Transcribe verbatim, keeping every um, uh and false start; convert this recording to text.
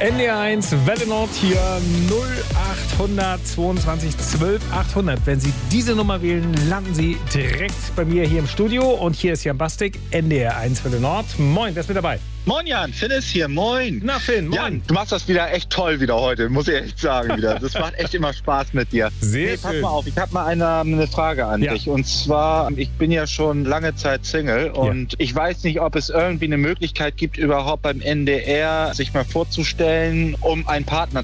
N D R eins, Welle Nord hier, null acht zweiundzwanzig zwölf achthundert. Wenn Sie diese Nummer wählen, landen Sie direkt bei mir hier im Studio. Und hier ist Jan Bastik, N D R eins, Welle Nord. Moin, wer ist mit dabei? Moin Jan, Finn ist hier, moin. Na Finn, moin. Jan, du machst das wieder echt toll wieder heute, muss ich echt sagen wieder. Das macht echt immer Spaß mit dir. Sehr nee, pass schön. mal auf, ich habe mal eine, eine Frage an Ja. dich. Und zwar, ich bin ja schon lange Zeit Single und ich weiß nicht, ob es irgendwie eine Möglichkeit gibt, überhaupt beim N D R sich mal vorzustellen, um einen Partner